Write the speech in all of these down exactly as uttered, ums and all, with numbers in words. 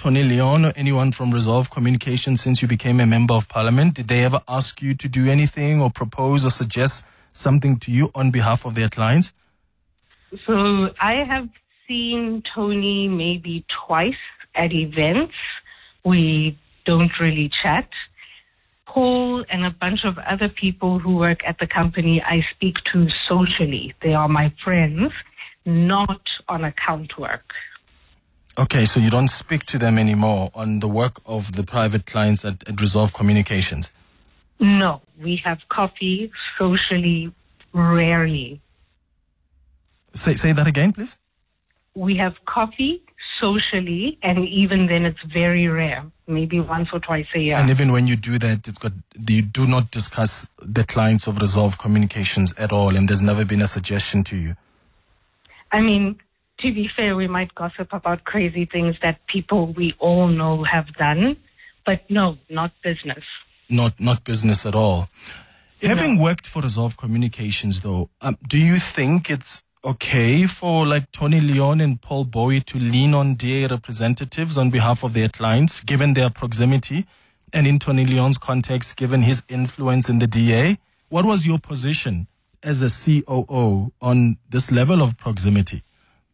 Tony Leon or anyone from Resolve Communications since you became a member of parliament? Did they ever ask you to do anything or propose or suggest something to you on behalf of their clients? So I have seen Tony maybe twice at events. We don't really chat. Paul and a bunch of other people who work at the company I speak to socially. They are my friends, not on account work. Okay, so you don't speak to them anymore on the work of the private clients at, at Resolve Communications? No, we have coffee socially, rarely. Say say that again, please. We have coffee socially, and even then it's very rare, maybe once or twice a year. And even when you do that, it's got you do not discuss the clients of Resolve Communications at all, and there's never been a suggestion to you? I mean, to be fair, we might gossip about crazy things that people we all know have done, but no, not business. Not not business at all. No. Having worked for Resolve Communications, though, um, do you think it's okay for like Tony Leon and Paul Bowie to lean on D A representatives on behalf of their clients, given their proximity? And in Tony Leon's context, given his influence in the D A, what was your position as a C O O on this level of proximity?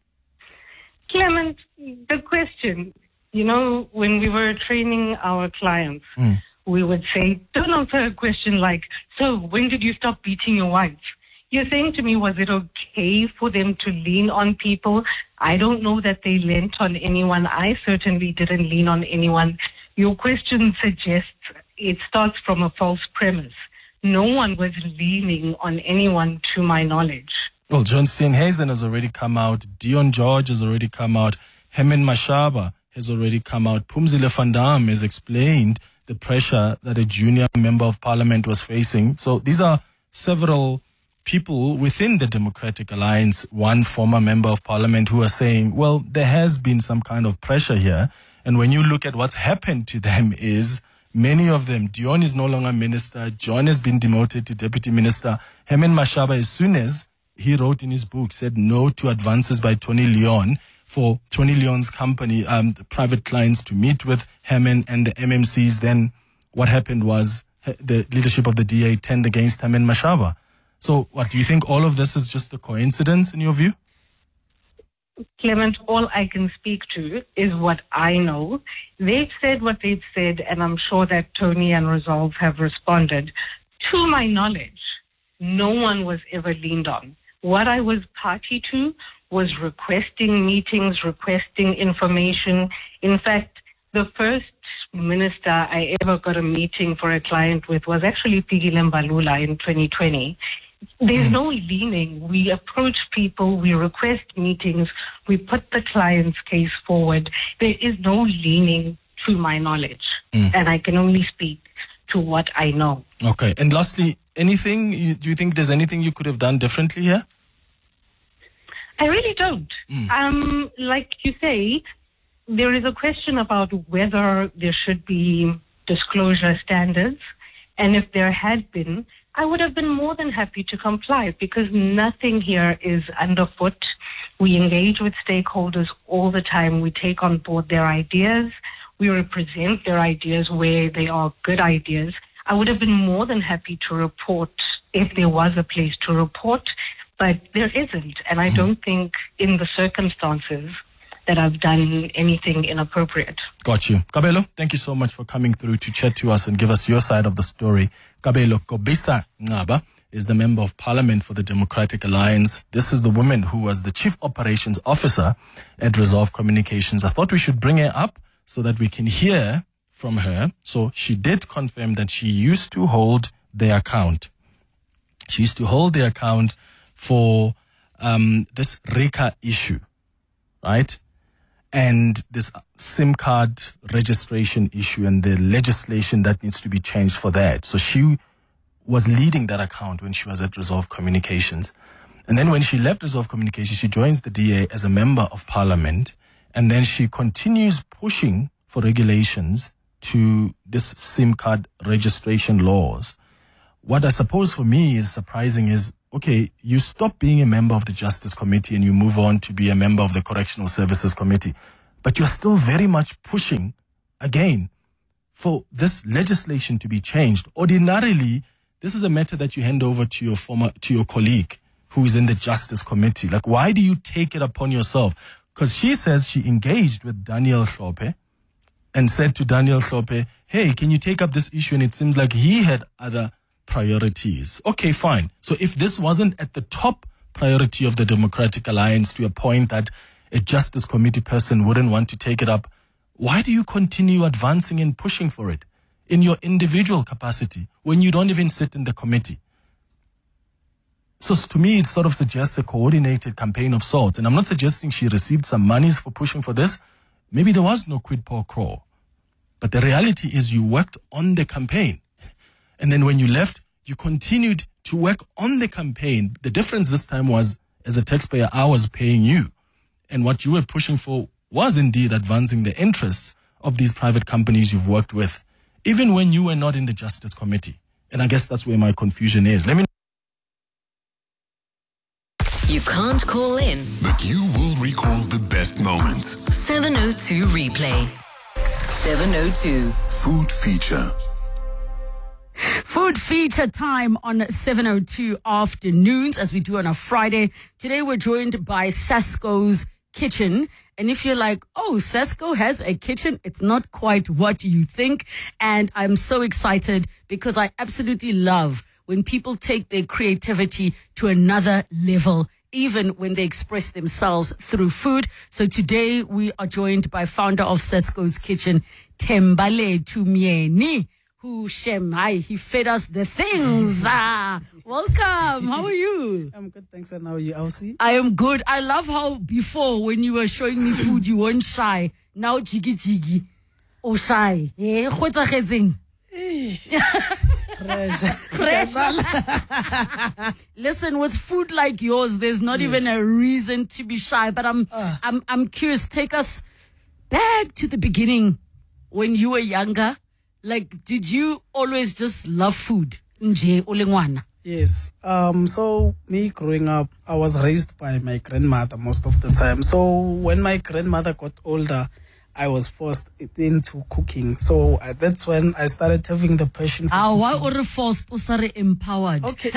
Clement, the question, you know, when we were training our clients, mm. we would say, don't answer a question like, so when did you stop beating your wife? You're saying to me, was it okay for them to lean on people? I don't know that they leant on anyone. I certainly didn't lean on anyone. Your question suggests it starts from a false premise. No one was leaning on anyone to my knowledge. Well, John Steenhuisen has already come out. Dion George has already come out. Herman Mashaba has already come out. Phumzile van Dam has explained the pressure that a junior member of parliament was facing. So these are several people within the Democratic Alliance, one former member of parliament, who are saying, well, there has been some kind of pressure here. And when you look at what's happened to them is many of them, Dion is no longer minister, John has been demoted to deputy minister. Herman Mashaba, as soon as he wrote in his book, said no to advances by Tony Leon for Tony Leon's company, um, the private clients to meet with Herman and the M M Cs. Then what happened was the leadership of the D A turned against Herman Mashaba. So what, do you think all of this is just a coincidence in your view? Clement, all I can speak to is what I know. They've said what they've said, and I'm sure that Tony and Resolve have responded. To my knowledge, no one was ever leaned on. What I was party to was requesting meetings, requesting information. In fact, the first minister I ever got a meeting for a client with was actually Fikile Mbalula in twenty twenty. There's mm. no leaning. We approach people, we request meetings, we put the client's case forward. There is no leaning to my knowledge, mm. and I can only speak to what I know. Okay. And lastly, anything, you, do you think there's anything you could have done differently here? I really don't. Mm. Um, like you say, there is a question about whether there should be disclosure standards, and if there had been, I would have been more than happy to comply because nothing here is underfoot. We engage with stakeholders all the time. We take on board their ideas. We represent their ideas where they are good ideas. I would have been more than happy to report if there was a place to report, but there isn't. And I don't think in the circumstances that I've done anything inappropriate. Got you. Kabelo, thank you so much for coming through to chat to us and give us your side of the story. Kabelo Kobisa Ngaba is the Member of Parliament for the Democratic Alliance. This is the woman who was the Chief Operations Officer at Resolve Communications. I thought we should bring her up so that we can hear from her. So she did confirm that she used to hold the account. She used to hold the account for um, this RICA issue, right? And this SIM card registration issue and the legislation that needs to be changed for that. So she was leading that account when she was at Resolve Communications. And then when she left Resolve Communications, she joins the D A as a member of parliament. And then she continues pushing for regulations to this SIM card registration laws. What I suppose for me is surprising is, okay, you stop being a member of the Justice Committee and you move on to be a member of the Correctional Services Committee. but you're still very much pushing, again, for this legislation to be changed. Ordinarily, this is a matter that you hand over to your former, to your colleague who is in the Justice Committee. Like, why do you take it upon yourself? Because she says she engaged with Daniel Hlophe and said to Daniel Hlophe, hey, can you take up this issue? And it seems like he had other priorities. Okay, fine. So if this wasn't at the top priority of the Democratic Alliance to a point that a Justice Committee person wouldn't want to take it up, why do you continue advancing and pushing for it in your individual capacity when you don't even sit in the committee? So to me, it sort of suggests a coordinated campaign of sorts. And I'm not suggesting she received some monies for pushing for this. Maybe there was no quid pro quo. But the reality is you worked on the campaign. And then when you left, you continued to work on the campaign. The difference this time was, as a taxpayer, I was paying you. And what you were pushing for was indeed advancing the interests of these private companies you've worked with, even when you were not in the Justice Committee. And I guess that's where my confusion is. Let me You can't call in, but you will recall the best moments. seven oh two replay. seven oh two. Food feature. Food feature time on seven oh two afternoons, as we do on a Friday. Today we're joined by Sasco's Kitchen. And if you're like, oh, Sasco has a kitchen, it's not quite what you think. And I'm so excited because I absolutely love when people take their creativity to another level, even when they express themselves through food. So today we are joined by founder of Sasco's Kitchen, Tembale Tumieni, who, Shem, hi, he fed us the things. Ah, welcome. How are you? I'm good, thanks. And how are you, Elsie? I am good. I love how before, when you were showing me food, you weren't shy. Now, jiggy jiggy. Oh, shy. Eh, what's a hazing? Fresh. Listen, with food like yours, there's not yes. even a reason to be shy. But I'm, uh. I'm, I'm curious. Take us back to the beginning when you were younger. Like, did you always just love food? Nje olengwana? Yes. Um. So me growing up, I was raised by my grandmother most of the time. So when my grandmother got older, I was forced into cooking. So uh, that's when I started having the passion for ah, cooking. Why or forced or sorry, empowered? Okay.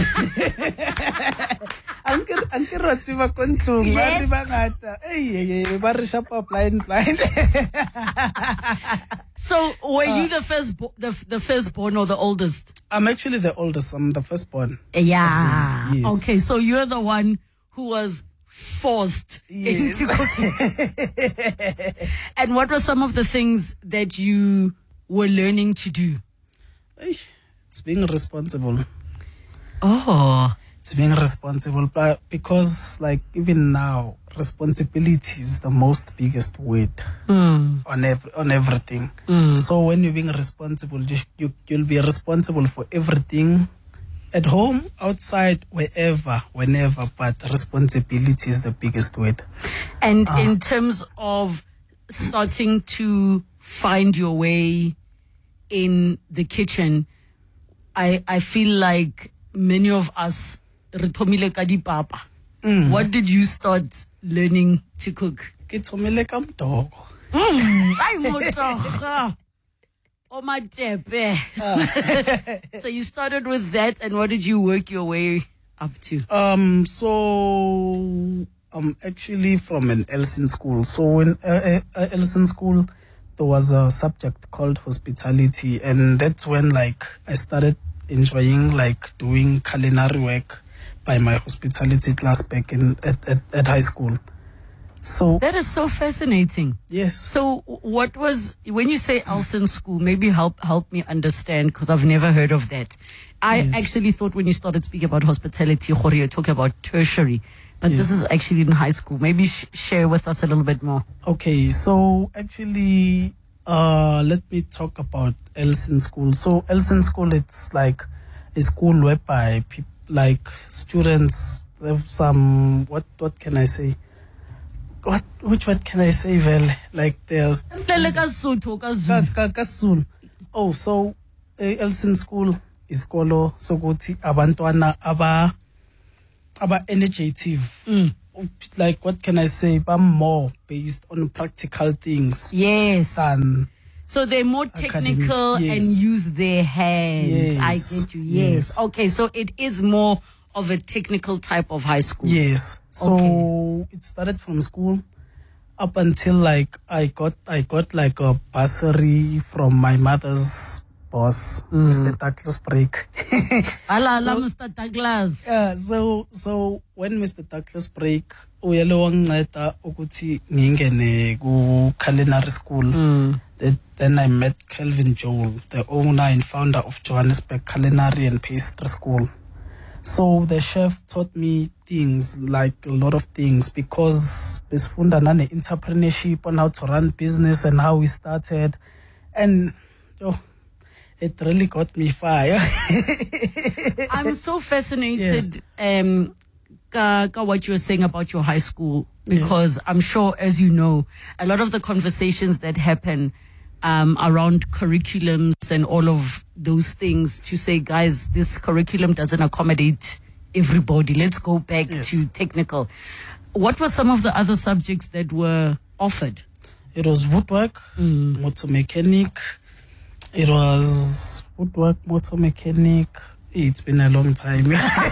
Anke anke ratsiva kontlong ba re bangata. Hey hey ba re shapa blind blind. So were you the first bo- the the firstborn or the oldest? I'm actually the oldest. I'm the firstborn. Yeah. Yes. Okay, so you're the one who was forced yes. into cooking. And what were some of the things that you were learning to do? It's being responsible. Oh. It's being responsible, but because like even now, responsibility is the most biggest weight mm. on every, on everything. Mm. So when you're being responsible, you, you you'll be responsible for everything, at home, outside, wherever, whenever. But responsibility is the biggest weight. And uh. in terms of starting to find your way in the kitchen, I I feel like many of us. Mm. What did you start learning to cook? Mm. So you started with that, and what did you work your way up to? Um, so I'm actually from an Elsin school. So in uh, uh, Elsin school, there was a subject called hospitality, and that's when like I started enjoying like doing culinary work by my hospitality class back in at, at, at high school. So that is so fascinating. Yes. So what was, when you say Elsin school, maybe help help me understand, because I've never heard of that. I yes. actually thought when you started speaking about hospitality, you're talking about tertiary, but yes. this is actually in high school. Maybe sh- share with us a little bit more. Okay, so actually, uh, let me talk about Elsin school. So Elsin school, it's like a school whereby people, like students have some, what what can I say? What which word can I say? Well, like there's oh, so uh, Elsin school is kolo sokuthi abantwana aba aba energetic, mm. like, what can I say? I'm more based on practical things Yes. than So they're more Academic, technical yes. and use their hands. Yes, I get you. Yes. yes. Okay, so it is more of a technical type of high school. yes. So Okay. it started from school up until like I got I got like a bursary from my mother's boss, Mm. Mister Douglas Break. Ala, ala, So- Mister Douglas. Yeah, so so when Mister Douglas Break uyele wanginceda ukuthi ngingene ku culinary school, Mm. that, then I met Kelvin Joel, the owner and founder of Johannesburg Culinary and Pastry School. So the chef taught me things, like a lot of things, because besifunda nane entrepreneurship on how to run business and how we started, and oh, it really got me fire. I'm so fascinated um ka, ka what you were saying about your high school, because I'm sure, as you know, a lot of the conversations that happen um, around curriculums and all of those things to say, guys, this curriculum doesn't accommodate everybody. Let's go back Yes. to technical. What were some of the other subjects that were offered? It was woodwork, motor mechanic. It was woodwork, motor mechanic. It's been a long time.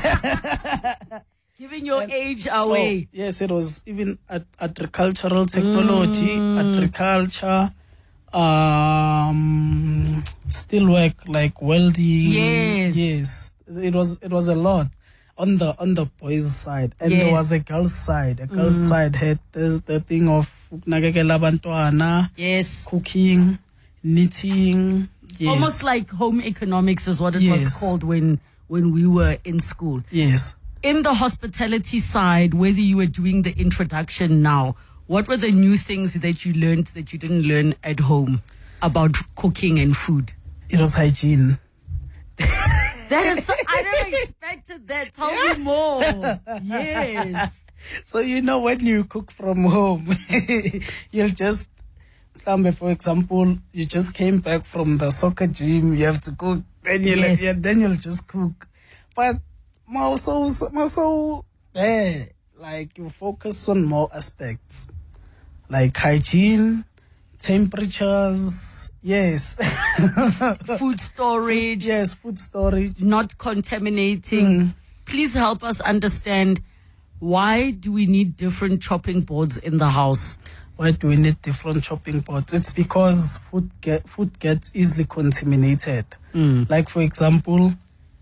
Giving your age away. Oh, yes, it was even at agricultural technology, agriculture, um, steel work, like welding. Yes. Yes. It was it was a lot on the on the boys' side, and there Yes. was a girls' side. A girls' side had this, the thing of ukunakekela abantwana, Yes. cooking, knitting. Yes. Almost like home economics is what it was Yes. called when when we were in school. Yes. In the hospitality side, whether you were doing the introduction now, what were the new things that you learned that you didn't learn at home about cooking and food? It was hygiene. That is, so, I never expected that. Tell me more. Yes. So, you know, when you cook from home, you'll just, for example, you just came back from the soccer gym, you have to cook, then you'll, Yes. yeah, then you'll just cook. But also, also, eh, like you focus on more aspects, like hygiene, temperatures, yes. Food storage, Yes, food storage. not contaminating. Please help us understand, why do we need different chopping boards in the house? Why do we need different chopping boards? It's because food get food gets easily contaminated. Like, for example,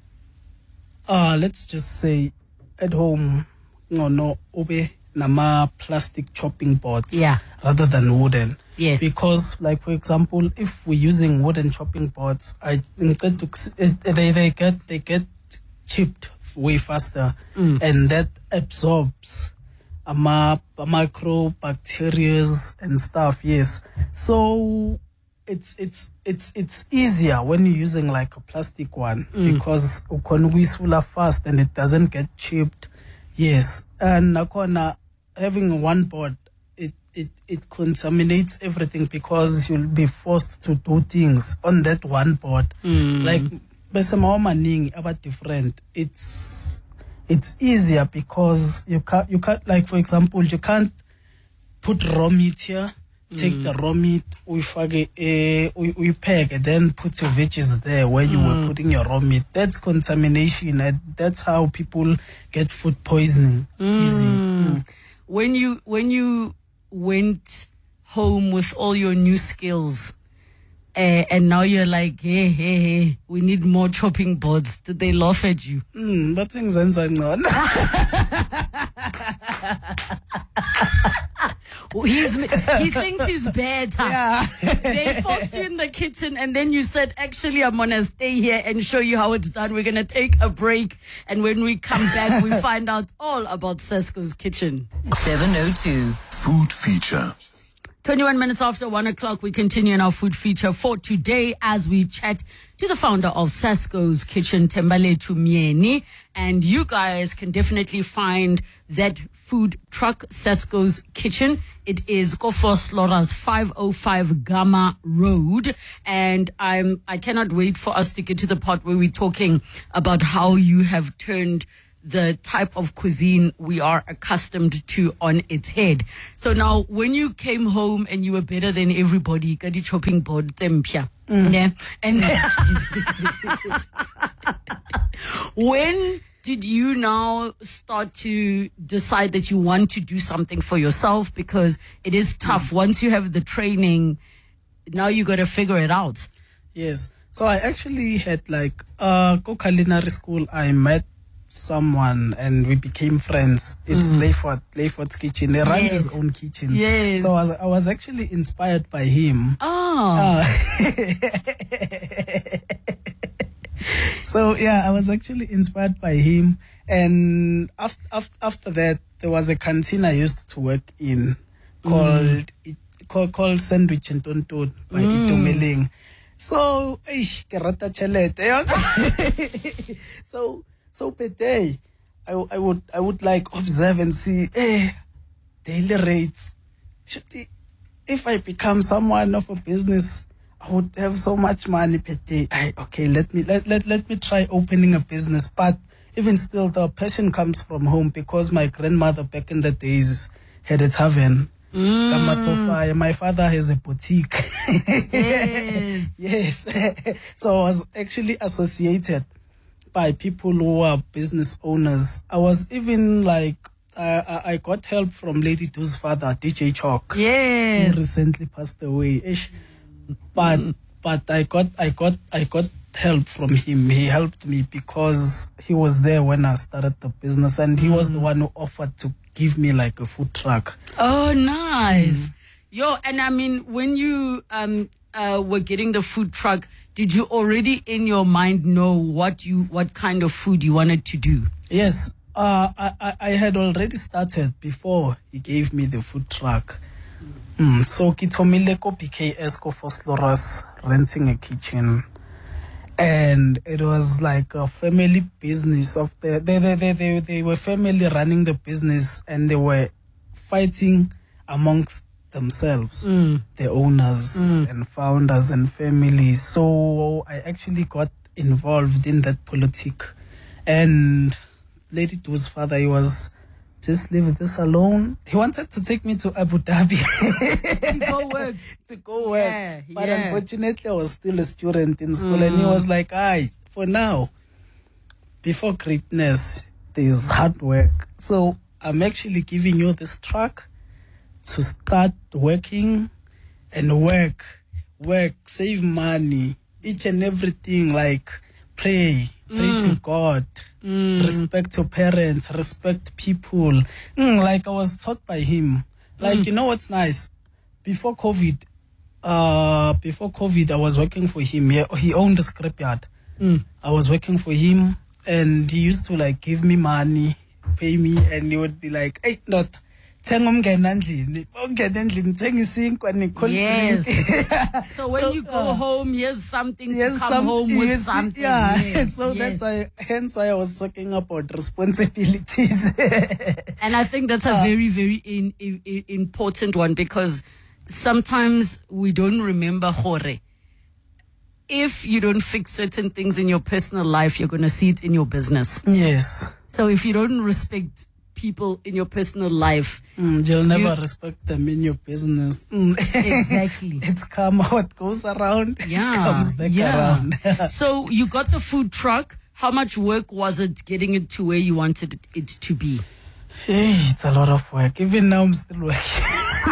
uh let's just say at home, no no ube nama plastic chopping boards, Yeah. rather than wooden. Yes. Because, like, for example, if we're using wooden chopping boards, I instead to they they get they get chipped way faster, and that absorbs ama microbacteria and stuff. Yes, so it's it's it's it's easier when you're using like a plastic one, because ukona ukuyisula fast and it doesn't get chipped. Yes, and nakona having one board, it it it contaminates everything, because you'll be forced to do things on that one board. Like besemawa maningi about different. It's it's easier because you can't you can't like, for example, you can't put raw meat here. Take the raw meat, we fage, uh, we, we pack, and then put your veggies there where you were putting your raw meat. That's contamination, and that's how people get food poisoning easy. Mm. When you when you went home with all your new skills, uh, and now you're like, hey, hey, hey, we need more chopping boards. Did they laugh at you? Mm, but things are not. He's, he thinks he's better. Yeah. They forced you in the kitchen, and then you said, actually, I'm going to stay here and show you how it's done. We're going to take a break. And when we come back, we find out all about Sesco's kitchen. seven oh two. Food feature. twenty-one minutes after one o'clock, we continue in our food feature for today as we chat to the founder of Sesco's Kitchen, Thembaletu Myeni. And you guys can definitely find that food truck, Sesco's Kitchen. It is Kofos Lora's five oh five Gama Road. And I'm, I cannot wait for us to get to the part where we're talking about how you have turned the type of cuisine we are accustomed to on its head. So now, when you came home and you were better than everybody, kadi chopping board tempia, yeah, and then when did you now start to decide that you want to do something for yourself? Because it is tough. Once you have the training, now you got to figure it out. Yes. So I actually had like uh go culinary school. I met someone and we became friends. It's mm. Leifort, Leifort's kitchen. He runs Yes. his own kitchen. Yes. So I was, I was actually inspired by him. Oh. Uh, so yeah, I was actually inspired by him. And after, after, after that, there was a canteen I used to work in called mm. it, called, called Sandwich and Tonton by mm. Itumeling. So, eish, ke rata tjhelete. so, so per day, I, I would, I would like observe and see, eh, daily rates. Should the, if I become someone of a business, I would have so much money per day. I, okay, let me, let, let, let me try opening a business. But even still, the passion comes from home because my grandmother back in the days had a tavern. Mm. Sofa. My father has a boutique. Yes. Yes. So I was actually associated by people who are business owners. I was even like, uh, I got help from Lady Do's father, D J Chalk, Yes. who recently passed away. Ish. But but I got I got I got help from him. He helped me because he was there when I started the business, and he was the one who offered to give me like a food truck. Oh, nice. Mm. Yo, and I mean, when you um uh were getting the food truck, did you already in your mind know what you what kind of food you wanted to do? Yes, uh, I, I I had already started before he gave me the food truck. Mm. So kitomile ko P K S ko Fosloras renting a kitchen. And it was like a family business of the they they, they they they were family running the business, and they were fighting amongst themselves, mm. the owners mm. and founders and families. So I actually got involved in that politic. And Lady Do's father, he was just leave this alone. He wanted to take me to Abu Dhabi to go work. to go work. Yeah, but yeah. unfortunately, I was still a student in school, Mm. and he was like, "Aye, for now, before greatness, there's hard work. So I'm actually giving you this truck to start working and work, work, save money, each and everything, like pray, pray Mm. to God, Mm. respect your parents, respect people." Mm, like I was taught by him. Like, Mm. you know what's nice? Before COVID, uh, before COVID, I was working for him. He, he owned a scrapyard. Mm. I was working for him, and he used to like give me money, pay me, and he would be like, "Hey, not." Yes. So when So, you go uh, home, here's something Yes, to come some- home with yes, something. Yeah, Yes, so yes. that's why, hence why I was talking about responsibilities. And I think that's a very, very in, in, in- important one, because sometimes we don't remember hore. If you don't fix certain things in your personal life, you're going to see it in your business. Yes. So if you don't respect people in your personal life, Mm, you'll never You- respect them in your business. Mm. Exactly. It's karma. What goes around yeah, comes back yeah. around. So you got the food truck. How much work was it getting it to where you wanted it, it to be? Hey, it's a lot of work. Even now, I'm still working.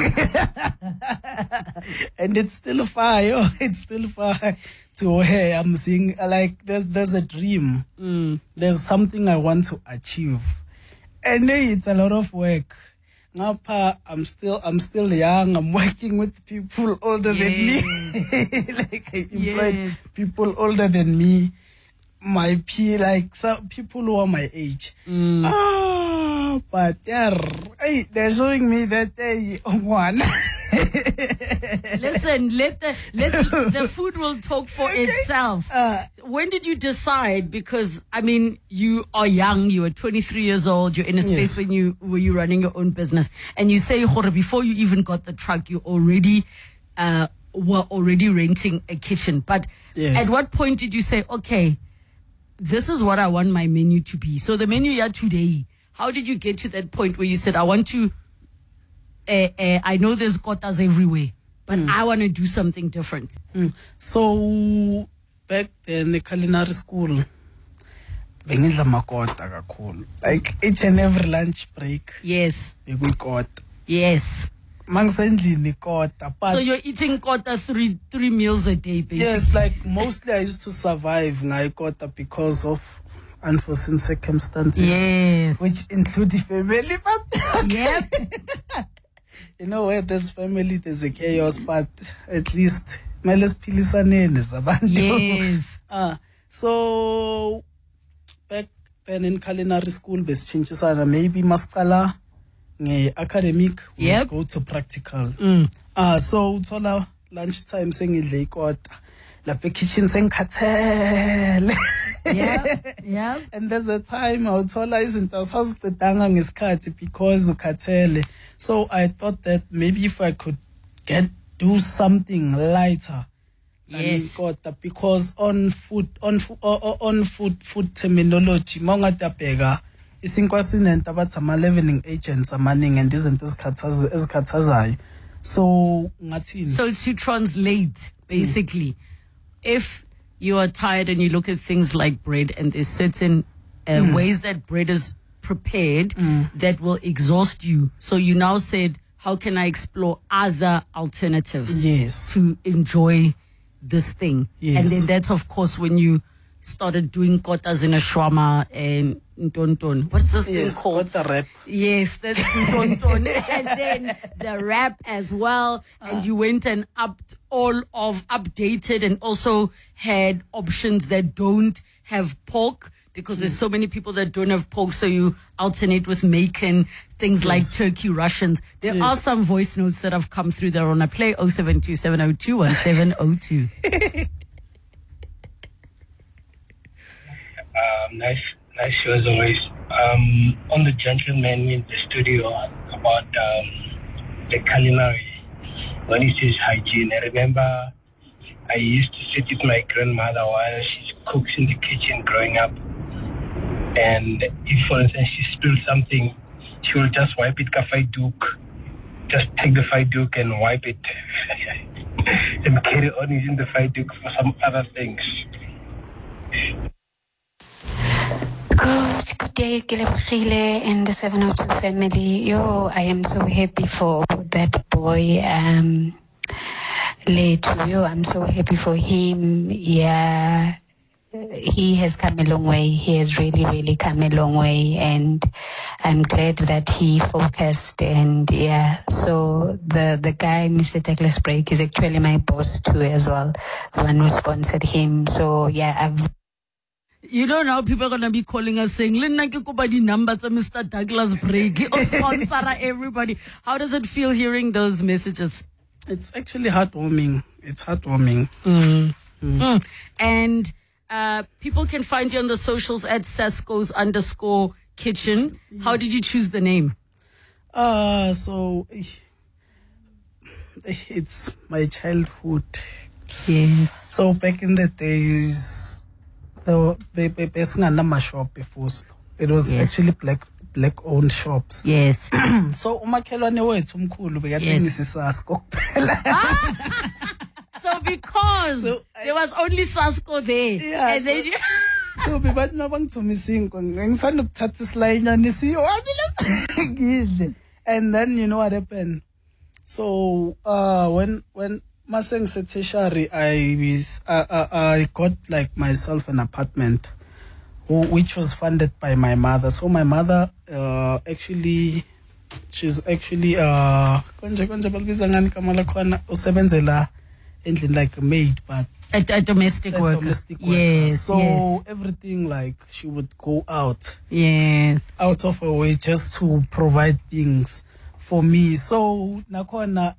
And it's still far, yo. It's still far to where I'm seeing, like, there's there's a dream. Mm. There's something I want to achieve. And hey, it's a lot of work. Ngapha, I'm still I'm still young. I'm working with people older than me. Like, I employed Yes. people older than me. My P, like some people who are my age. Mm. Ah, but yeah, hey, they're showing me that they one. Listen, let the let the food will talk for itself. Uh, When did you decide? Because I mean, you are young. You are twenty-three years old. You're in a space Yes. when you were you running your own business, and you say, "Hore, before you even got the truck, you already uh, were already renting a kitchen." But Yes. at what point did you say, "Okay, this is what I want my menu to be. So the menu here today, how did you get to that point where you said, I want to, uh, uh, I know there's kotas everywhere, but mm. I want to do something different. Mm. So back then, in culinary school, bengidla makota kakhulu. Like each and every lunch break. Yes. Bekuyikota. Yes. Mangisendlini kota. So you're eating kota three three meals a day, basically. Yes, like mostly I used to survive ngai kota because of unforeseen circumstances. Yes. Which include the family, but yep. You know, where there's family, there's a chaos, but at least meles philisaneni zabantu. Yes. Ah, uh, so back then in culinary school, besichintshisana maybe masqala nge academic, we yep. go to practical. Mm. Ah, uh, so uthola lunchtime sengidle ikota. Lapha kitchen sengikhathele. Yeah, yeah. And there's a time awuthola izinto sazicedanga ngesikhathi because ukhathele. So I thought that maybe if I could get do something lighter than yes. ikota, because on food on on food food terminology mawungadabheka isinkwa sinento abathi ama leavening agents amaningi and izinto ezikhathaza ezikhathazayo. So ngathini? So to translate basically, mm. if you are tired and you look at things like bread and there's certain uh, mm. ways that bread is prepared mm. that will exhaust you. So you now said, how can I explore other alternatives yes. to enjoy this thing? Yes. And then that's, of course, when you started doing kotas in a shawarma and ntonton. What's this yes, thing called? Kota wrap. Yes, that's ntonton. And then the wrap as well. And you went and upped all of, updated and also had options that don't have pork, because there's so many people that don't have pork, so you alternate with Macon, things yes. like turkey Russians. There yes. are some voice notes that have come through there on a play oh seven two seven oh two one seven oh two. um, nice, nice show as always. Um, on the gentleman in the studio about um, the culinary, when he says hygiene, I remember I used to sit with my grandmother while she cooks in the kitchen growing up. And if, for instance, she spilled something, she will just wipe it with faiduk. Just take the faiduk and wipe it and carry on using the faiduk for some other things. Good, good day, Gilebkhile and the seven oh two family. Yo, I am so happy for that boy. Um, Letu, yo, I'm so happy for him. Yeah. He has come a long way. He has really, really come a long way, and I'm glad that he focused. And yeah, so the the guy, Mister Douglas Break, is actually my boss too as well, the one who sponsored him. So yeah, I've. You know, now people are gonna be calling us saying, "Lena ke kopa di numbers of Mister Douglas Break or sponsor everybody." How does it feel hearing those messages? It's actually heartwarming. It's heartwarming. Mm. Mm. Mm. And. Uh, people can find you on the socials at Sasco's underscore kitchen. How did you choose the name? Uh, so it's my childhood. Yes. So back in the days, the the shop before it was yes. actually black black owned shops. Yes. So umakhelwane wethu umkhulu bekathengisa Sasco kuphela. So because so, there was only Sasco there. Yeah. And So, then you so bebathi mabangithuma isinko ngisanda ukuthatha islide nisiyo wabile. And then you know what happened? So uh when when Maseng said tertiary, I was uh, uh, I got like myself an apartment which was funded by my mother. So my mother uh actually she's actually uh konje konje balibiza ngani kamala khona usebenzela like a maid, but a, a domestic a worker. Domestic worker. Yes. So yes. everything like she would go out. Yes. Out of her way just to provide things for me. So nakhona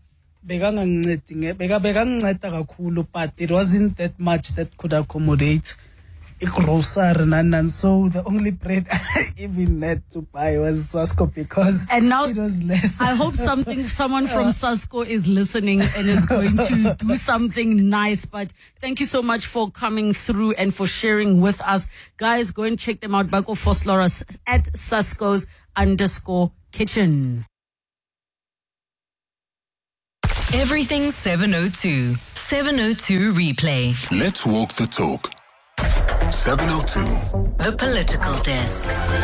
bekangangincedi beka bekanginceda kakhulu, but it wasn't that much that could accommodate grocery and so the only bread I even had to buy was Sasco because and now it was less. I hope something someone from Sasco is listening and is going to do something nice. But thank you so much for coming through and for sharing with us. Guys, go and check them out. Bako Foslora at Sasco's underscore kitchen. Everything seven oh two. seven oh two replay. Let's walk the talk. seven oh two. The Political Desk.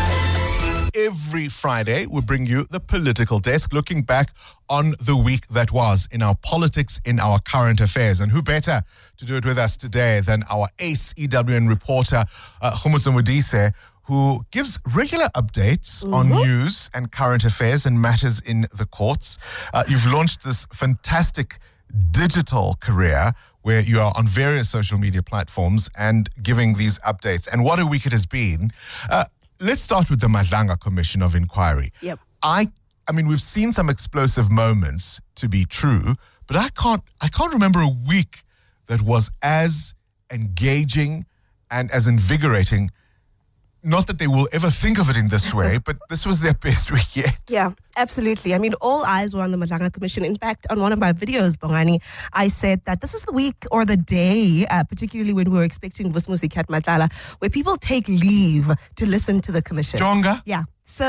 Every Friday, we bring you the Political Desk, looking back on the week that was in our politics, in our current affairs. And who better to do it with us today than our ace E W N reporter, uh, Khumuso Modise, who gives regular updates mm-hmm. on news and current affairs and matters in the courts. Uh, you've launched this fantastic digital career where you are on various social media platforms and giving these updates. And what a week it has been. Uh, let's start with the Madlanga Commission of Inquiry. Yep. I I mean, we've seen some explosive moments to be true, but I can't I can't remember a week that was as engaging and as invigorating. Not that they will ever think of it in this way, but this was their best week yet. Yeah, absolutely. I mean, all eyes were on the Madlanga Commission. In fact, on one of my videos, Bongani, I said that this is the week or the day, uh, particularly when we were expecting Vusmuzi Kat Matala, where people take leave to listen to the commission. Jonga? Yeah. So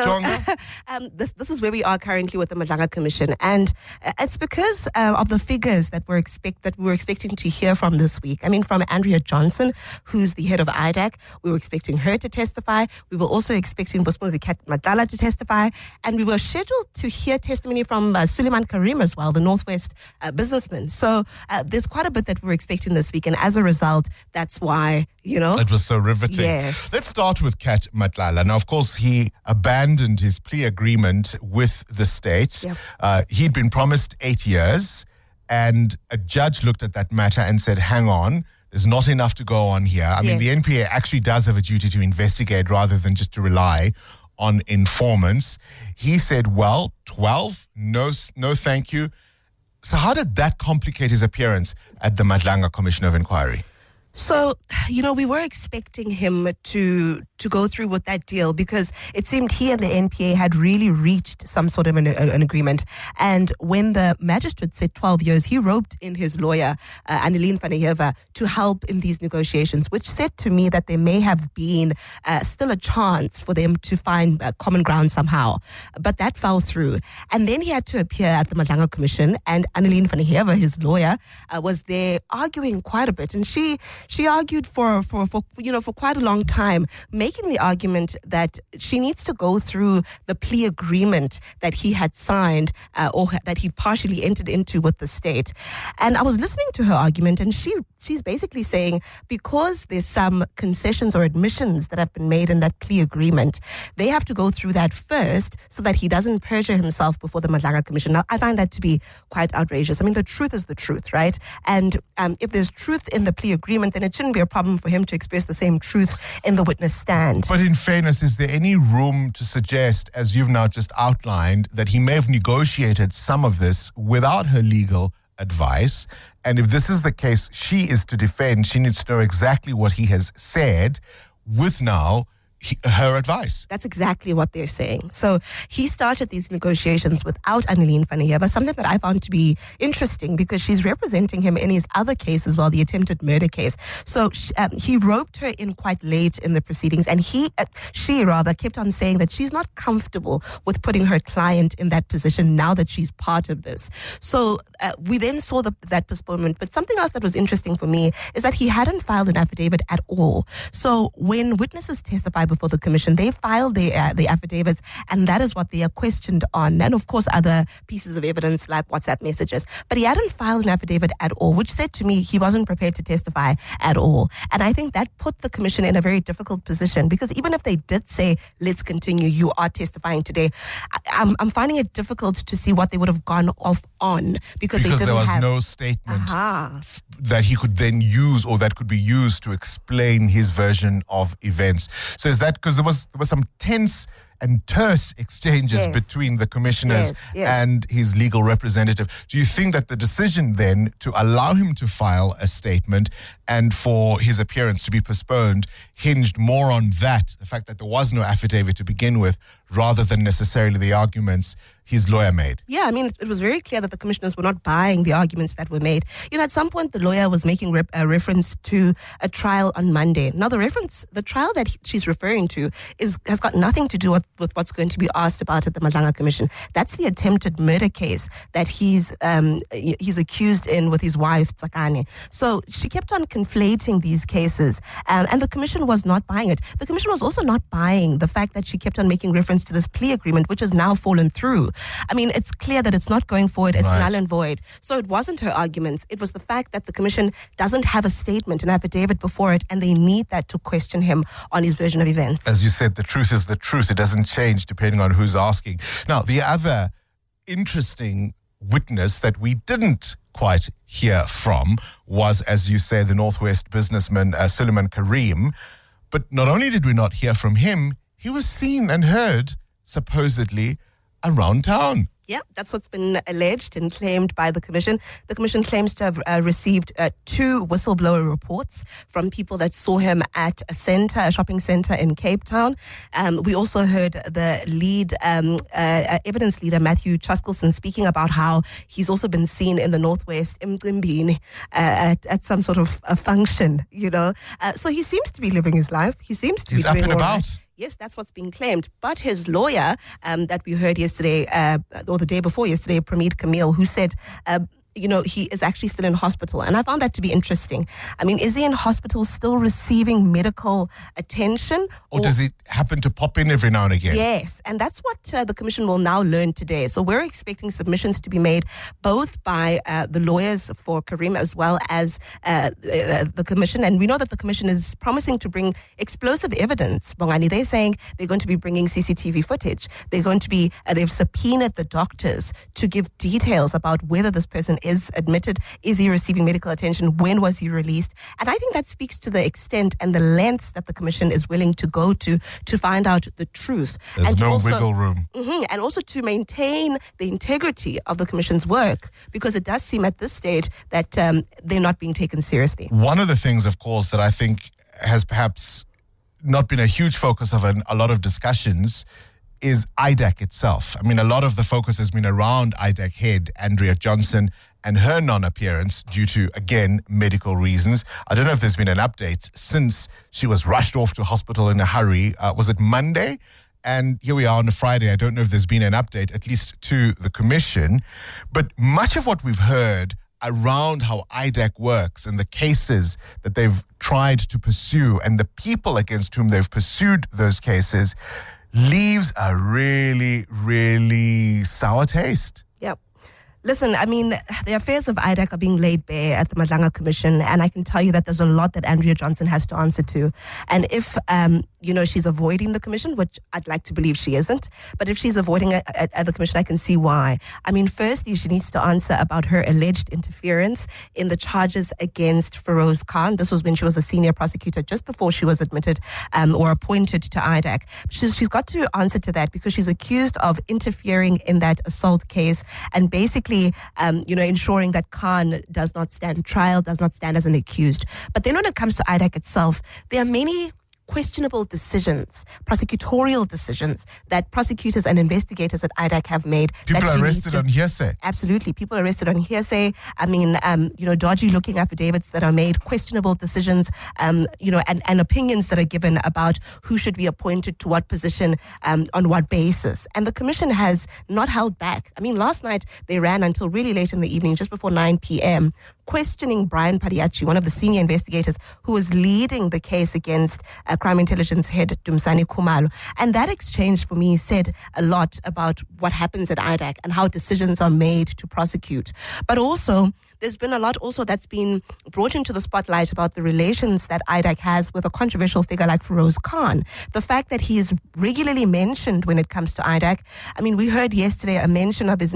um, this this is where we are currently with the Madlanga Commission, and uh, it's because uh, of the figures that we're expect that we were expecting to hear from this week. I mean, from Andrea Johnson, who's the head of I D A C, we were expecting her to testify. We were also expecting Vusmuzi Kat Matala to testify, and we were scheduled to hear testimony from uh, Suleiman Karim as well, the Northwest uh, businessman. So uh, there's quite a bit that we're expecting this week, and as a result, that's why you know it was so riveting. Yes. Let's start with Kat Matlala. Now, of course, he abandoned his plea agreement with the state. Yep. Uh, he'd been promised eight years, and a judge looked at that matter and said, hang on, there's not enough to go on here. I yes. mean, the N P A actually does have a duty to investigate rather than just to rely on informants. He said, well, twelve, no, no thank you. So how did that complicate his appearance at the Madlanga Commission of Inquiry? So, you know, we were expecting him to to go through with that deal because it seemed he and the N P A had really reached some sort of an, an agreement. And when the magistrate said twelve years, he roped in his lawyer, uh, Annelien van der Heever, to help in these negotiations, which said to me that there may have been uh, still a chance for them to find uh, common ground somehow. But that fell through. And then he had to appear at the Madlanga Commission, and Annelien van der Heever, his lawyer, uh, was there arguing quite a bit. And she she argued for, for, for, you know, for quite a long time, making the argument that she needs to go through the plea agreement that he had signed uh, or that he partially entered into with the state. And I was listening to her argument, and she she's basically saying because there's some concessions or admissions that have been made in that plea agreement, they have to go through that first so that he doesn't perjure himself before the Madlanga Commission. Now, I find that to be quite outrageous. I mean, the truth is the truth, right? And um, if there's truth in the plea agreement, then it shouldn't be a problem for him to express the same truth in the witness stand. But in fairness, is there any room to suggest, as you've now just outlined, that he may have negotiated some of this without her legal advice? And if this is the case, she is to defend, she needs to know exactly what he has said with now he, her advice. That's exactly what they're saying. So he started these negotiations without Annelien van der Heever, something that I found to be interesting because she's representing him in his other case as well, the attempted murder case. So she, um, he roped her in quite late in the proceedings, and he, uh, she rather kept on saying that she's not comfortable with putting her client in that position now that she's part of this. So uh, we then saw the, that postponement. But something else that was interesting for me is that he hadn't filed an affidavit at all. So when witnesses testify before the commission, they file their, uh, their affidavits, and that is what they are questioned on. And of course, other pieces of evidence like WhatsApp messages. But he hadn't filed an affidavit at all, which said to me he wasn't prepared to testify at all. And I think that put the commission in a very difficult position because even if they did say, let's continue, you are testifying today, I, I'm, I'm finding it difficult to see what they would have gone off on because, because they didn't there was have, no statement uh-huh. that he could then use, or that could be used to explain his version of events. So is that because there was there was some tense and terse exchanges Yes. between the commissioners Yes, yes. and his legal representative. Do you think that the decision then to allow him to file a statement and for his appearance to be postponed hinged more on that, the fact that there was no affidavit to begin with, rather than necessarily the arguments his lawyer made? Yeah, I mean, it was very clear that the commissioners were not buying the arguments that were made. You know, at some point, the lawyer was making rep- a reference to a trial on Monday. Now, the reference, the trial that he- she's referring to is has got nothing to do with, with what's going to be asked about at the Madlanga Commission. That's the attempted murder case that he's um, he's accused in with his wife, Tsakane. So she kept on conflating these cases, um, and the commission was not buying it. The commission was also not buying the fact that she kept on making reference to this plea agreement, which has now fallen through. I mean, it's clear that it's not going forward. It's Right. null and void. So it wasn't her arguments. It was the fact that the commission doesn't have a statement, an affidavit before it, and they need that to question him on his version of events. As you said, the truth is the truth. It doesn't change depending on who's asking. Now, the other interesting witness that we didn't quite hear from was, as you say, the Northwest businessman uh, Suleiman Karim. But not only did we not hear from him, he was seen and heard, supposedly, around town. Yeah, that's what's been alleged and claimed by the commission. The commission claims to have uh, received uh, two whistleblower reports from people that saw him at a center, a shopping center in Cape Town. Um, we also heard the lead, um, uh, evidence leader, Matthew Chaskelson, speaking about how he's also been seen in the Northwest, Mcimbini, uh, at, at some sort of a function, you know. Uh, so he seems to be living his life. He seems to He's be up doing and all about. right. Yes, that's what's being claimed. But his lawyer, um, that we heard yesterday, uh, or the day before yesterday, Pramit Camille, who said, uh, you know, he is actually still in hospital. And I found that to be interesting. I mean, is he in hospital still receiving medical attention? Or does it happen to pop in every now and again? Yes, and that's what uh, the commission will now learn today. So we're expecting submissions to be made both by uh, the lawyers for Karim as well as uh, the, the commission. And we know that the commission is promising to bring explosive evidence. Bongani, they're saying they're going to be bringing C C T V footage. They're going to be, uh, they've subpoenaed the doctors to give details about whether this person is admitted, is he receiving medical attention, when was he released? And I think that speaks to the extent and the lengths that the commission is willing to go to to find out the truth. There's and to no also, wiggle room. Mhm, and also to maintain the integrity of the commission's work, because it does seem at this stage that um, they're not being taken seriously. One of the things, of course, that I think has perhaps not been a huge focus of an, a lot of discussions is I D A C itself. I mean, a lot of the focus has been around I D A C head Andrea Johnson and her non-appearance due to, again, medical reasons. I don't know if there's been an update since she was rushed off to hospital in a hurry. Uh, was it Monday? And here we are on a Friday. I don't know if there's been an update, at least to the commission. But much of what we've heard around how I D A C works and the cases that they've tried to pursue and the people against whom they've pursued those cases leaves a really, really sour taste. Yep. Listen, I mean, the affairs of I D A C are being laid bare at the Madlanga Commission, and I can tell you that there's a lot that Andrea Johnson has to answer to. And if, um, you know, she's avoiding the commission, which I'd like to believe she isn't, but if she's avoiding it at, at the commission, I can see why. I mean, firstly, she needs to answer about her alleged interference in the charges against Feroz Khan. This was when she was a senior prosecutor, just before she was admitted um, or appointed to I D A C. She's, she's got to answer to that, because she's accused of interfering in that assault case and basically Um, you know, ensuring that Khan does not stand trial, does not stand as an accused. But then when it comes to I D A C itself, there are many questionable decisions, prosecutorial decisions that prosecutors and investigators at I D A C have made. People that she needs arrested to- on hearsay. Absolutely. People arrested on hearsay. I mean, um, you know, dodgy looking affidavits that are made, questionable decisions, um, you know, and, and opinions that are given about who should be appointed to what position, um, on what basis. And the commission has not held back. I mean, last night they ran until really late in the evening, just before nine p.m., questioning Brian Padiachi, one of the senior investigators who was leading the case against uh, crime intelligence head Dumsani Khumalo. And that exchange for me said a lot about what happens at I D A C and how decisions are made to prosecute. But also, there's been a lot also that's been brought into the spotlight about the relations that I D A C has with a controversial figure like Feroz Khan. The fact that he is regularly mentioned when it comes to I D A C. I mean, we heard yesterday a mention of his name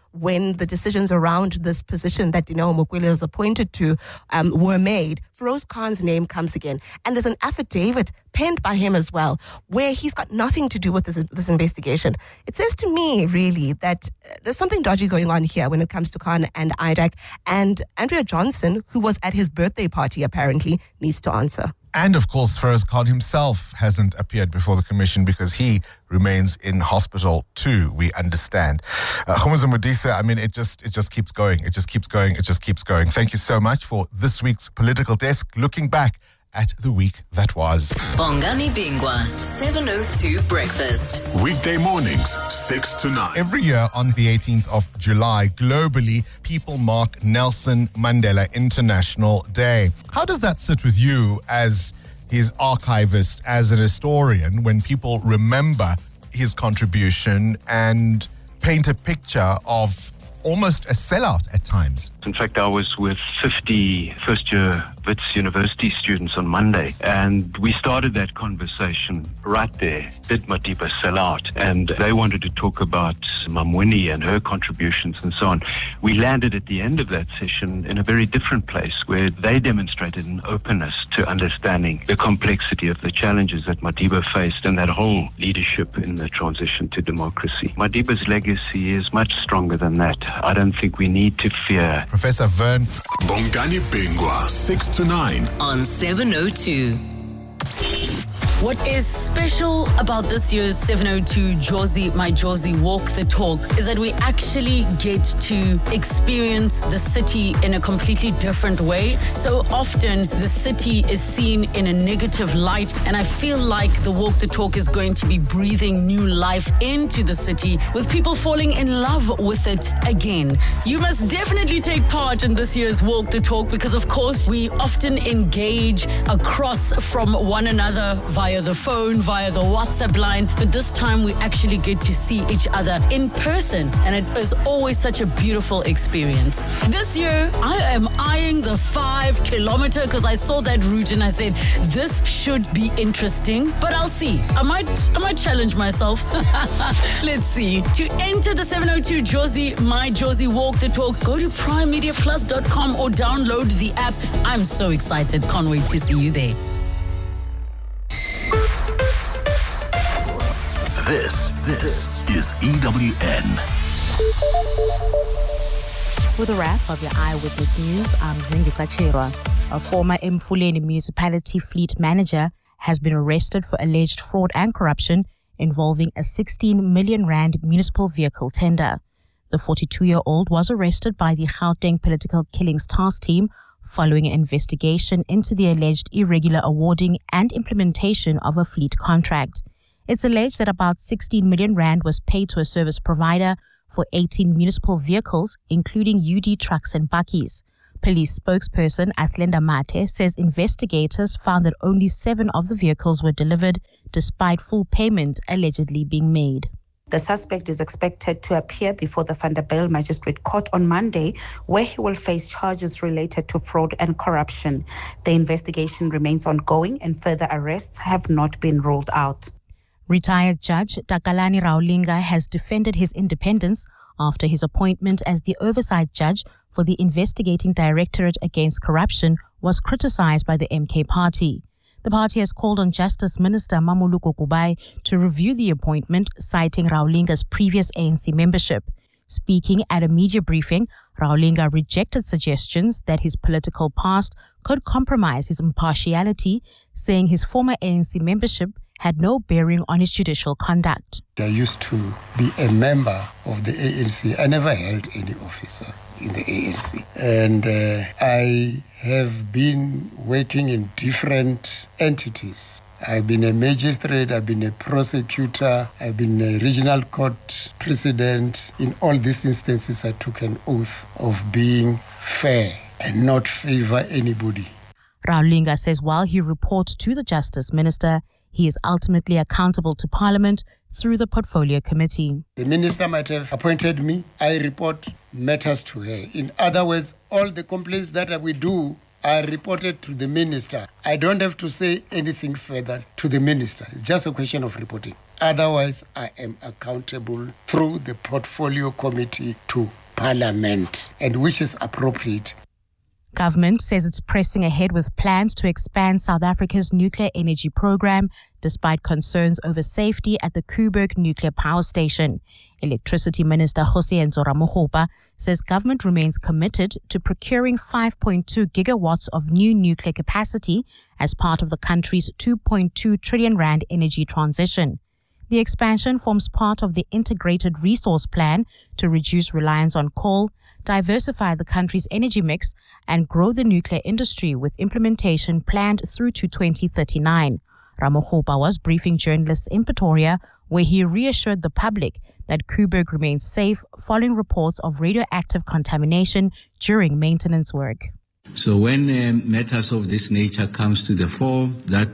when the decisions around this position that Dineo Mukwege was appointed to um, were made, Feroz Khan's name comes again. And there's an affidavit penned by him as well, where he's got nothing to do with this, this investigation. It says to me, really, that uh, there's something dodgy going on here when it comes to Khan and I D A C. And Andrea Johnson, who was at his birthday party, apparently, needs to answer. And of course, Feroz Khan himself hasn't appeared before the commission because he remains in hospital too, we understand. Uh, Khumuza Modise, I mean, it just it just keeps going. It just keeps going. It just keeps going. Thank you so much for this week's Political Desk, looking back at the week that was. Bongani Bingwa, seven oh two Breakfast. Weekday mornings, six to nine. Every year on the eighteenth of July, globally, people mark Nelson Mandela International Day. How does that sit with you as his archivist, as an historian, when people remember his contribution and paint a picture of almost a sellout at times? In fact, I was with fifty first-year Wits University students on Monday, and we started that conversation right there. Did Madiba sell out? And they wanted to talk about Mamwini and her contributions and so on. We landed at the end of that session in a very different place, where they demonstrated an openness to understanding the complexity of the challenges that Madiba faced and that whole leadership in the transition to democracy. Madiba's legacy is much stronger than that. I don't think we need to fear. Professor Vern. Bongani Bingwa, six to nine. On seven oh two. What is special about this year's seven oh two Jozi, My Jozi Walk the Talk is that we actually get to experience the city in a completely different way. So often the city is seen in a negative light, and I feel like the Walk the Talk is going to be breathing new life into the city with people falling in love with it again. You must definitely take part in this year's Walk the Talk because, of course, we often engage across from one another via the phone, via the WhatsApp line, but this time we actually get to see each other in person, and it is always such a beautiful experience. This year, I am eyeing the five kilometer because I saw that route and I said, this should be interesting, but I'll see. I might, I might challenge myself. Let's see. To enter the seven oh two Jozi, My Jozi Walk the Talk, go to prime media plus dot com or download the app. I'm so excited. Can't wait to see you there. This, this is E W N. With a wrap of your Eyewitness News, I'm Zingisa Chirwa. A former Mfuleni municipality fleet manager has been arrested for alleged fraud and corruption involving a sixteen million rand municipal vehicle tender. The forty-two-year-old was arrested by the Gauteng Political Killings Task Team following an investigation into the alleged irregular awarding and implementation of a fleet contract. It's alleged that about sixteen million rand was paid to a service provider for eighteen municipal vehicles, including U D trucks and bakkies. Police spokesperson Athlenda Mate says investigators found that only seven of the vehicles were delivered, despite full payment allegedly being made. The suspect is expected to appear before the Vanderbijl Magistrate Court on Monday, where he will face charges related to fraud and corruption. The investigation remains ongoing and further arrests have not been ruled out. Retired Judge Takalani Raulinga has defended his independence after his appointment as the oversight judge for the Investigating Directorate Against Corruption was criticized by the M K party. The party has called on Justice Minister Mamuluko Kubai to review the appointment, citing Raulinga's previous A N C membership. Speaking at a media briefing, Raulinga rejected suggestions that his political past could compromise his impartiality, saying his former A N C membership had no bearing on his judicial conduct. I used to be a member of the A N C. I never held any office in the A N C. And uh, I have been working in different entities. I've been a magistrate, I've been a prosecutor, I've been a regional court president. In all these instances, I took an oath of being fair and not favor anybody. Raulinga says while he reports to the Justice Minister, he is ultimately accountable to Parliament through the Portfolio Committee. The Minister might have appointed me. I report matters to her. In other words, all the complaints that we do are reported to the Minister. I don't have to say anything further to the Minister. It's just a question of reporting. Otherwise, I am accountable through the Portfolio Committee to parliament, and which is appropriate. Government says it's pressing ahead with plans to expand South Africa's nuclear energy program, despite concerns over safety at the Koeberg nuclear power station. Electricity Minister Kgosientsho Ramokgopa says government remains committed to procuring five point two gigawatts of new nuclear capacity as part of the country's two point two trillion rand energy transition. The expansion forms part of the integrated resource plan to reduce reliance on coal, diversify the country's energy mix, and grow the nuclear industry, with implementation planned through to twenty thirty-nine. Ramokgopa was briefing journalists in Pretoria, where he reassured the public that Koeberg remains safe following reports of radioactive contamination during maintenance work. So when uh, matters of this nature comes to the fore, that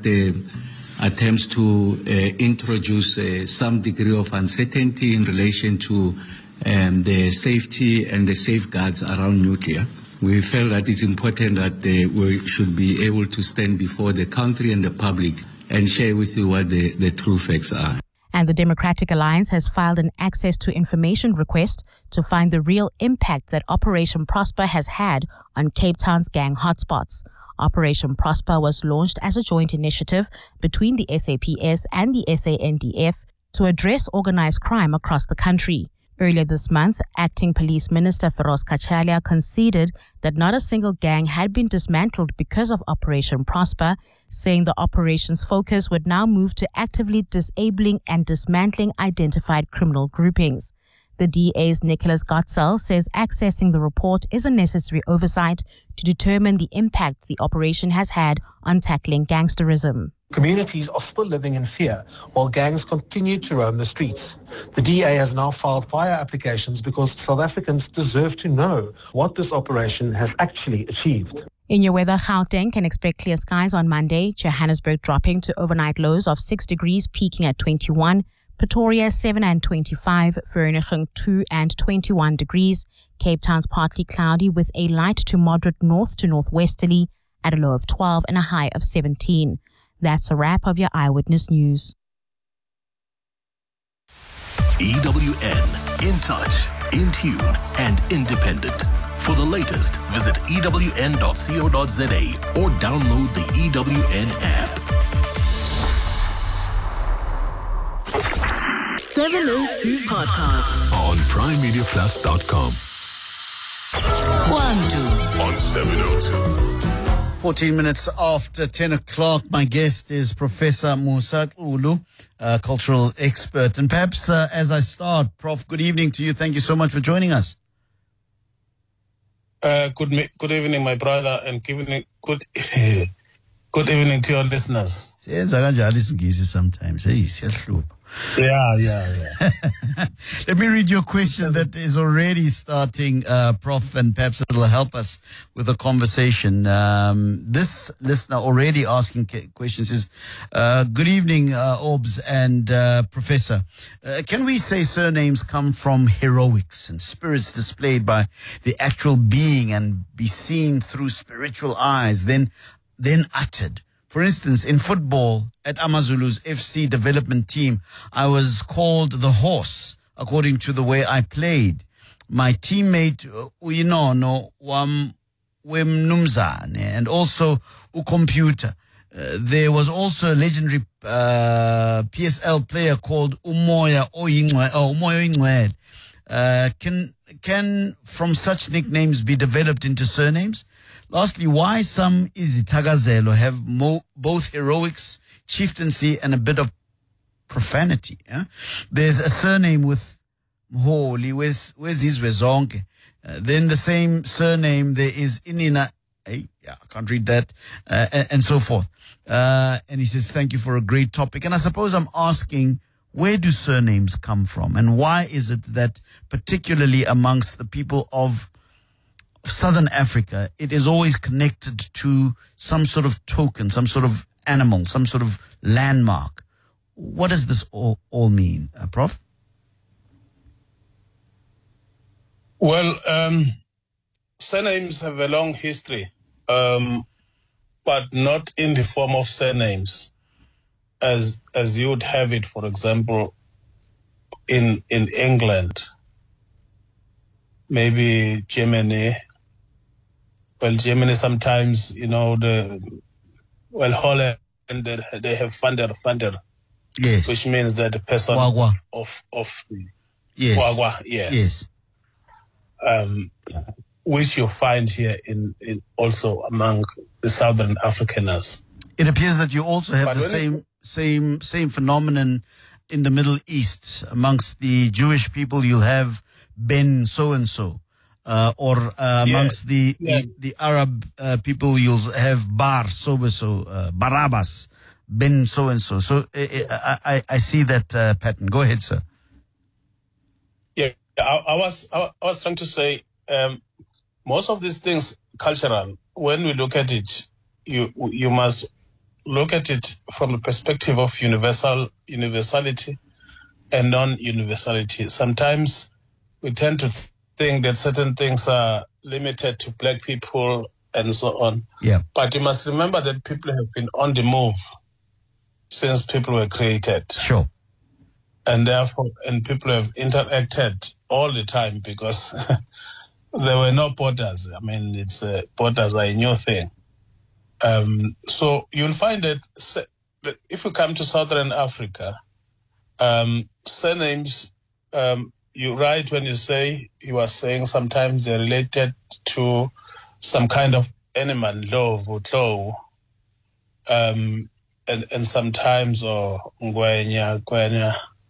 uh, attempts to uh, introduce uh, some degree of uncertainty in relation to um, the safety and the safeguards around nuclear, we felt that it's important that uh, we should be able to stand before the country and the public and share with you what the, the true facts are. And the Democratic Alliance has filed an access to information request to find the real impact that Operation Prosper has had on Cape Town's gang hotspots. Operation Prosper was launched as a joint initiative between the S A P S and the S A N D F to address organized crime across the country. Earlier this month, Acting Police Minister Feroz Kachalia conceded that not a single gang had been dismantled because of Operation Prosper, saying the operation's focus would now move to actively disabling and dismantling identified criminal groupings. The D A's Nicholas Gotzel says accessing the report is a necessary oversight to determine the impact the operation has had on tackling gangsterism. Communities are still living in fear while gangs continue to roam the streets. The D A has now filed fire applications because South Africans deserve to know what this operation has actually achieved. In your weather, Gauteng can expect clear skies on Monday, Johannesburg dropping to overnight lows of six degrees, peaking at twenty-one, Pretoria seven and twenty-five, Vereeniging two and twenty-one degrees, Cape Town's partly cloudy with a light to moderate north to northwesterly at a low of twelve and a high of seventeen. That's a wrap of your Eyewitness News. E W N, in touch, in tune, and independent. For the latest, visit E W N dot co dot za or download the E W N app. seven oh two Podcast On prime media plus dot com. Kwandu On seven oh two. fourteen minutes after ten o'clock, my guest is Professor Musa Ulu, a cultural expert. And perhaps uh, as I start, Prof, good evening to you. Thank you so much for joining us. Uh, good good evening, my brother, and good evening, good, good evening to your listeners. Sometimes. Hey, Yeah, yeah, yeah. Let me read you a question that is already starting, uh, Prof, and perhaps it'll help us with the conversation. Um, this listener already asking questions is, uh, good evening, uh, Orbs and uh, Professor. Uh, can we say surnames come from heroics and spirits displayed by the actual being and be seen through spiritual eyes, then, then uttered? For instance, in football at Amazulu's F C development team, I was called the horse according to the way I played. My teammate Uyinono Wemnumzane and also Ucomputer. Uh, there was also a legendary uh, P S L player called Umoya Oyingwe. Oh, Umoya Oyingwe. Uh, can can from such nicknames be developed into surnames? Lastly, why some Izitagazelo have mo- both heroics, chieftaincy, and a bit of profanity? Yeah? There's a surname with Mholi, where's, where's Izwezonke? Uh, then the same surname, there is Inina, hey, yeah, I can't read that, uh, and, and so forth. Uh, and he says, thank you for a great topic. And I suppose I'm asking, where do surnames come from? And why is it that, particularly amongst the people of Southern Africa, it is always connected to some sort of token, some sort of animal, some sort of landmark? What does this all, all mean, uh, Prof? Well, um, surnames have a long history, um, but not in the form of surnames, as as you would have it, for example, in in England. maybe Germany. Well, Germany sometimes, you know, the well Holland they, they have funder funder, yes, which means that the person Wagwa. of of yes, Wagwa, yes, yes, um, which you find here in, in also among the Southern Afrikaners. It appears that you also have But the when same it- same same phenomenon in the Middle East. Amongst the Jewish people, you'll have Ben so and so, or uh, amongst the, yeah. the the Arab uh, people, you'll have Bar so and so, uh, Barabbas, Ben so and so. So uh, I, I I see that uh, pattern. Go ahead, sir. Yeah, I, I was I, I was trying to say um, most of these things cultural. When we look at it, you you must look at it from the perspective of universal universality and non-universality. Sometimes we tend to think that certain things are limited to black people and so on. Yeah. But you must remember that people have been on the move since people were created. Sure. And therefore, and people have interacted all the time because there were no borders. I mean, it's uh, borders are a new thing. Um, so you'll find that se- that if you come to Southern Africa, um, surnames, um, you're right when you say, you are saying sometimes they're related to some kind of animal, love or law, um, and, and sometimes, or ngwenya, kwenya,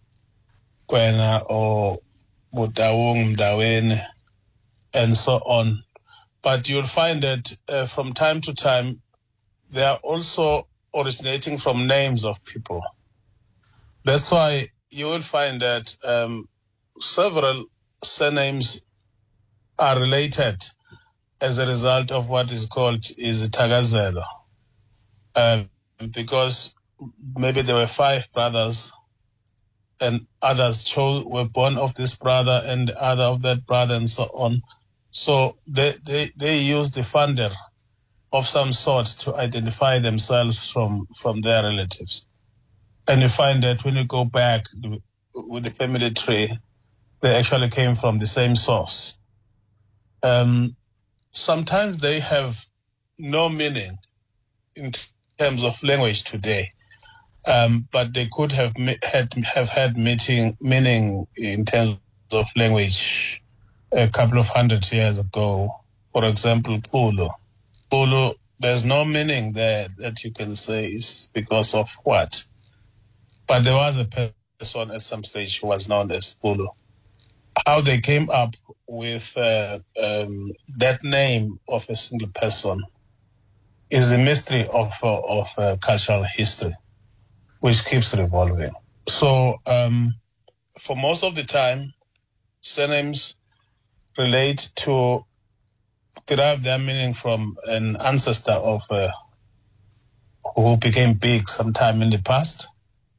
kwena, or mudawung, mdaweni, and so on. But you'll find that uh, from time to time, they are also originating from names of people. That's why you will find that um, several surnames are related as a result of what is called is Tagazelo. Um, because maybe there were five brothers and others chose, were born of this brother and the other of that brother and so on. So they, they, they use the funder of some sort to identify themselves from, from their relatives. And you find that when you go back with the family tree, they actually came from the same source. Um, sometimes they have no meaning in terms of language today, um, but they could have had have had meeting, meaning in terms of language a couple of hundred years ago. For example, Pulu. Pulu, there's no meaning there that you can say is because of what. But there was a person at some stage who was known as Pulu. How they came up with uh, um, that name of a single person is a mystery of uh, of uh, cultural history, which keeps revolving. So, um, for most of the time, surnames relate to derive their meaning from an ancestor of uh, who became big sometime in the past,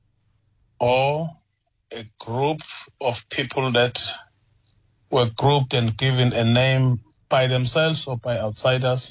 or a group of people that were grouped and given a name by themselves or by outsiders,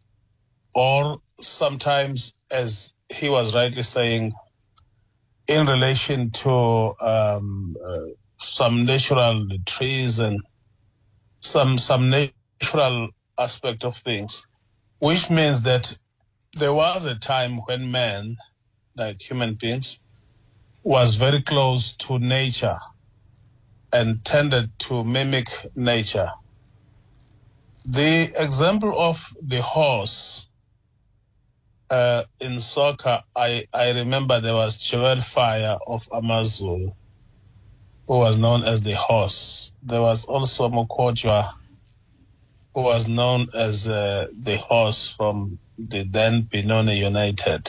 or sometimes, as he was rightly saying, in relation to um, uh, some natural trees and some some natural aspect of things, which means that there was a time when man, like human beings, was very close to nature and tended to mimic nature. The example of the horse uh, in soccer, I, I remember there was Joel Fire of Amazulu, who was known as the horse. There was also Mokojwa, who was known as uh, the horse from the then Benoni United.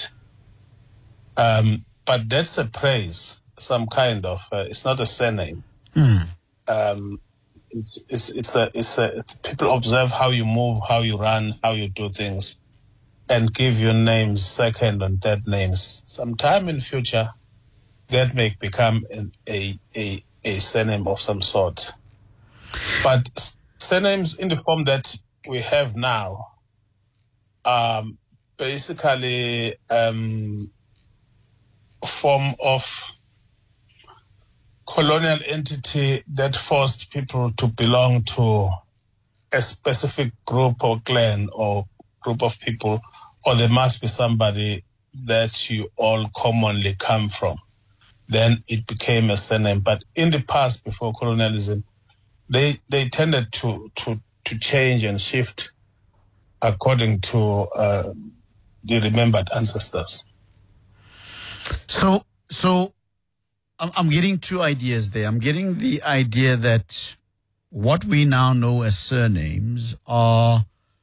Um, but that's a praise, some kind of, uh, it's not a surname. Mm. Um, it's, it's, it's a, it's a, people observe how you move, how you run, how you do things, and give you names, second and third names. Sometime in future, that may become an, a, a, a surname of some sort. But surnames in the form that we have now, um, basically, um, form of colonial entity that forced people to belong to a specific group or clan or group of people, or there must be somebody that you all commonly come from. Then it became a surname. But in the past, before colonialism, they they tended to to to change and shift according to uh, the remembered ancestors. So, so I'm, I'm getting two ideas there. I'm getting the idea that what we now know as surnames are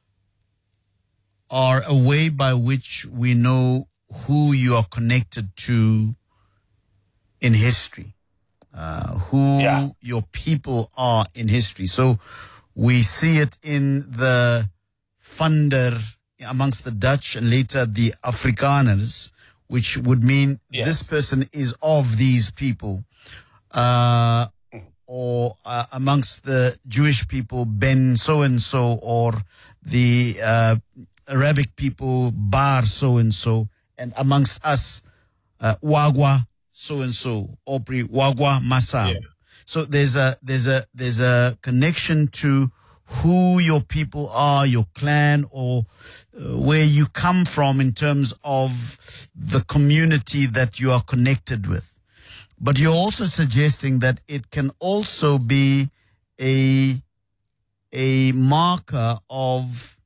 are a way by which we know who you are connected to in history, uh, who yeah. your people are in history. So we see it in the Vander amongst the Dutch and later the Afrikaners, which would mean yes. this person is of these people. Uh, or uh, amongst the Jewish people, Ben so-and-so, or the uh, Arabic people, Bar so-and-so, and amongst us, uh, Wagwa so-and-so, Opri Wagwa Masao. Yeah. So there's a, there's a, there's a connection to who your people are, your clan, or uh, where you come from in terms of the community that you are connected with. But you're also suggesting that it can also be a a marker of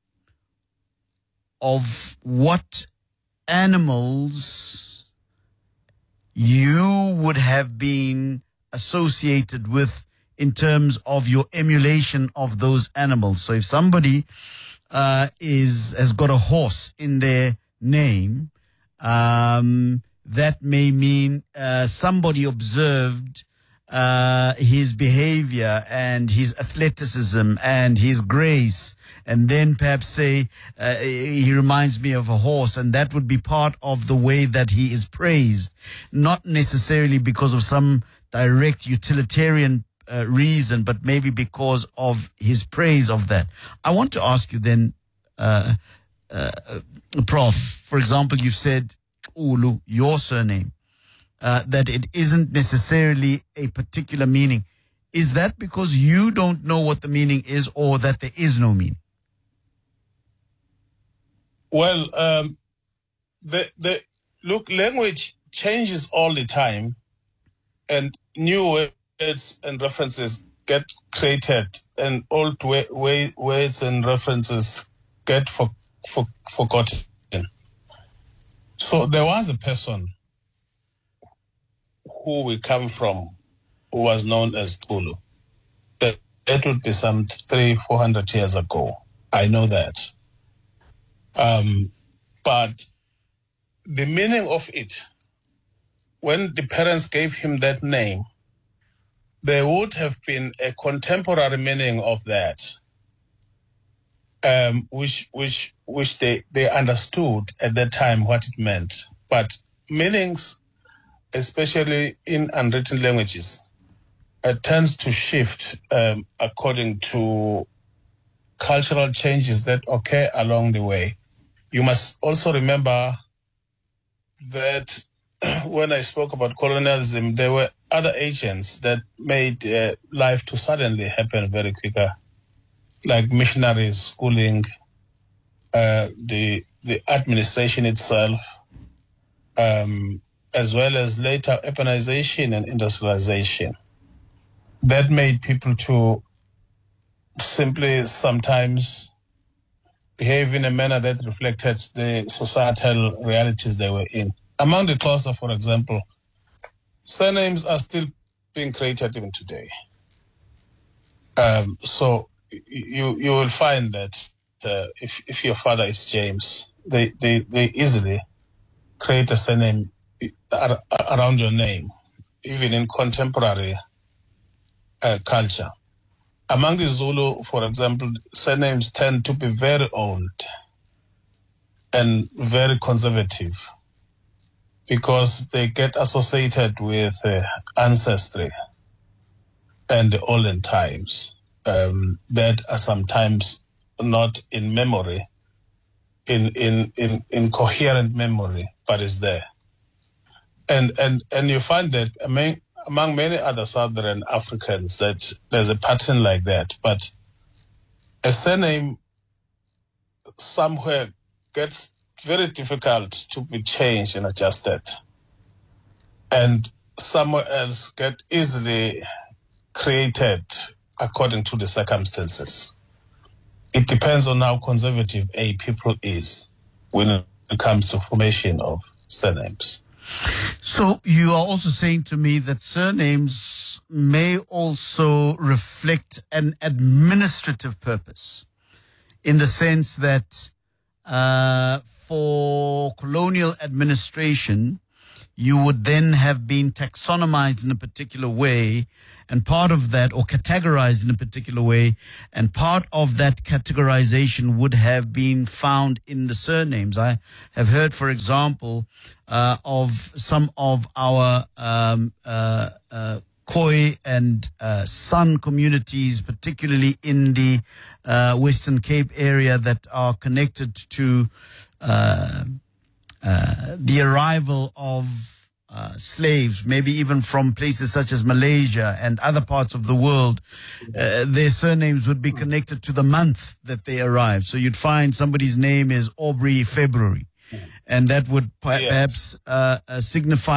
of what animals you would have been associated with in terms of your emulation of those animals. So if somebody uh, is has got a horse in their name, um, that may mean uh, somebody observed uh, his behavior and his athleticism and his grace, and then perhaps say uh, he reminds me of a horse, and that would be part of the way that he is praised, not necessarily because of some direct utilitarian uh, reason, but maybe because of his praise of that. I want to ask you then, uh, uh, Prof, for example, you've said Ulu, your surname, uh, that it isn't necessarily a particular meaning. Is that because you don't know what the meaning is, or that there is no meaning? Well, um, the the look, language changes all the time, and new words and references get created, and old way, way, words and references get for, for, forgotten. So there was a person who we come from who was known as Tulu. That, that would be some three, four hundred years ago. I know that. Um, but the meaning of it, when the parents gave him that name, there would have been a contemporary meaning of that, um, which which which they, they understood at that time what it meant. But meanings, especially in unwritten languages, uh, tends to shift um, according to cultural changes that occur along the way. You must also remember that when I spoke about colonialism, there were other agents that made uh, life to suddenly happen very quicker, like missionaries, schooling, uh, the the administration itself, um, as well as later urbanization and industrialization. That made people to simply sometimes behave in a manner that reflected the societal realities they were in. Among the Xhosa, for example, surnames are still being created even today. Um, so you you will find that uh, if if your father is James, they, they, they easily create a surname ar- around your name, even in contemporary uh, culture. Among the Zulu, for example, surnames tend to be very old and very conservative because they get associated with uh, ancestry and the olden times um, that are sometimes not in memory, in, in, in, in coherent memory, but is there. And, and, and you find that among, among many other Southern Africans that there's a pattern like that. But a surname somewhere gets very difficult to be changed and adjusted, and somewhere else get easily created according to the circumstances. It depends on how conservative a people is when it comes to formation of surnames. So you are also saying to me that surnames may also reflect an administrative purpose, in the sense that uh, for colonial administration, you would then have been taxonomized in a particular way, and part of that, or categorized in a particular way, and part of that categorization would have been found in the surnames. I have heard, for example, uh, of some of our um, uh, uh, Khoi and uh, San communities, particularly in the uh, Western Cape area, that are connected to uh, uh, the arrival of Uh, slaves, maybe even from places such as Malaysia and other parts of the world. Uh, their surnames would be connected to the month that they arrived. So you'd find somebody's name is Aubrey February, and that would perhaps uh, uh, signify